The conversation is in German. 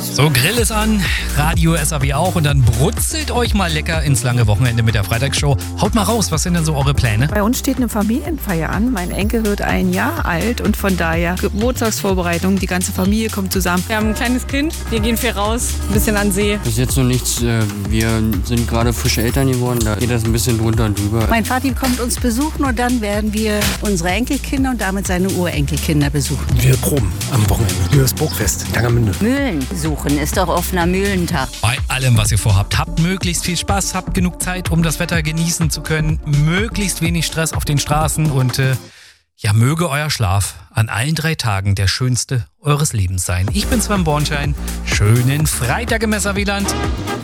So, Grill ist an, Radio SAW auch und dann brutzelt euch mal lecker ins lange Wochenende mit der Freitagsshow. Haut mal raus, was sind denn so eure Pläne? Bei uns steht eine Familienfeier an. Mein Enkel wird 1 Jahr alt und von daher Geburtstagsvorbereitung. Die ganze Familie kommt zusammen. Wir haben ein kleines Kind, wir gehen viel raus, ein bisschen an den See. Bis jetzt noch nichts. Wir sind gerade frische Eltern geworden, da geht das ein bisschen drunter und drüber. Mein Vati kommt uns besuchen und dann werden wir unsere Enkelkinder und damit seine Urenkelkinder besuchen. Wir proben am Wochenende für das Burgfest in Tangermünde. Mühlen besuchen ist doch offener Mühlentag. Bei allem, was ihr vorhabt, habt möglichst viel Spaß, habt genug Zeit, um das Wetter genießen zu können, möglichst wenig Stress auf den Straßen und ja, möge euer Schlaf an allen 3 Tagen der schönste eures Lebens sein. Ich bin Sven Bornschein. Schönen Freitag im Messerwieland.